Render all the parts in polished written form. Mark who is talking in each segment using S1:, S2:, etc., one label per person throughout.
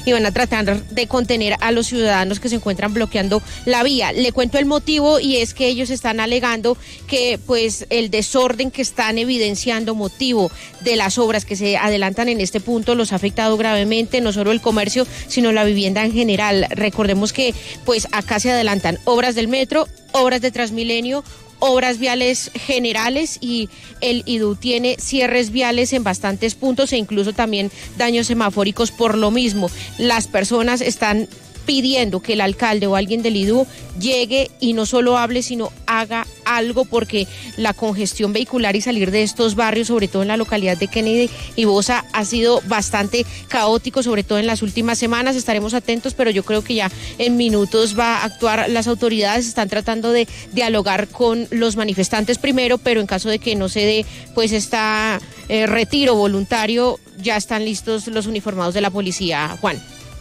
S1: y van a tratar de contener a los ciudadanos que se encuentran bloqueando la vía. Le cuento el motivo, y es que ellos están alegando que pues el desorden que están evidenciando motivo de las obras que se adelantan en este punto los ha afectado gravemente, no solo el comercio, sino la vivienda en general. Recordemos que pues acá se adelantan obras del metro, obras de Transmilenio, obras viales generales, y el IDU tiene cierres viales en bastantes puntos e incluso también daños semafóricos por lo mismo. Las personas están pidiendo que el alcalde o alguien del IDU llegue y no solo hable, sino haga algo, porque la congestión vehicular y salir de estos barrios, sobre todo en la localidad de Kennedy y Bosa, ha sido bastante caótico, sobre todo en las últimas semanas. Estaremos atentos, pero yo creo que ya en minutos va a actuar las autoridades. Están tratando de dialogar con los manifestantes primero, pero en caso de que no se dé pues retiro voluntario, ya están listos los uniformados de la policía, Juan.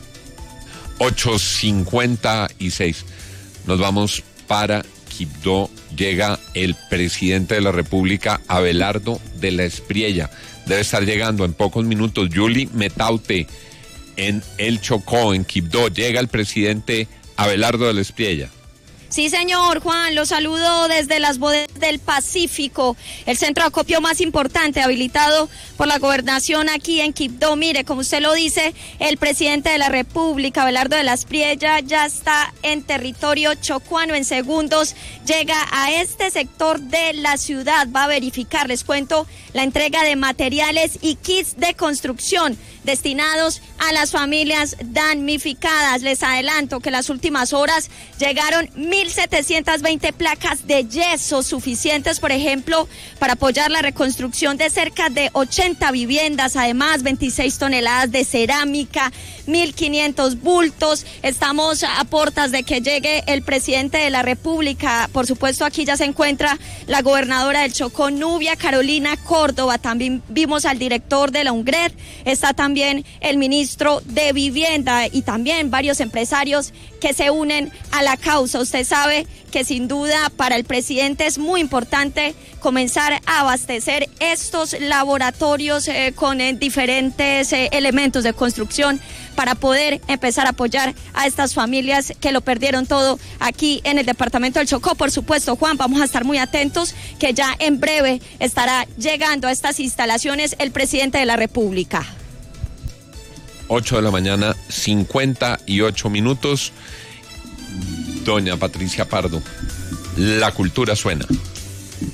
S2: 8:56. Nos vamos para Quibdó. Llega el presidente de la República, Abelardo de la Espriella. Debe estar llegando en pocos minutos. Yuli Metaute, en el Chocó, en Quibdó. Llega el presidente Abelardo de la Espriella.
S3: Sí, señor Juan, lo saludo desde las bodegas del Pacífico, el centro de acopio más importante habilitado por la gobernación aquí en Quibdó. Mire, como usted lo dice, el presidente de la República, Abelardo de la Espriella, ya está en territorio chocuano. En segundos llega a este sector de la ciudad, va a verificar, les cuento, la entrega de materiales y kits de construcción destinados a las familias damnificadas. Les adelanto que en las últimas horas llegaron 1.720 placas de yeso, suficientes, por ejemplo, para apoyar la reconstrucción de cerca de 80 viviendas, además 26 toneladas de cerámica, 1.500 bultos. Estamos a puertas de que llegue el presidente de la República. Por supuesto, aquí ya se encuentra la gobernadora del Chocó, Nubia Carolina Córdoba. También vimos al director de la UNGRED, está también el ministro de Vivienda y también varios empresarios que se unen a la causa. Usted sabe que sin duda para el presidente es muy importante comenzar a abastecer estos laboratorios con diferentes elementos de construcción para poder empezar a apoyar a estas familias que lo perdieron todo aquí en el departamento del Chocó. Por supuesto, Juan, vamos a estar muy atentos que ya en breve estará llegando a estas instalaciones el presidente de la República.
S2: 8:58 a.m. Doña Patricia Pardo, la cultura suena.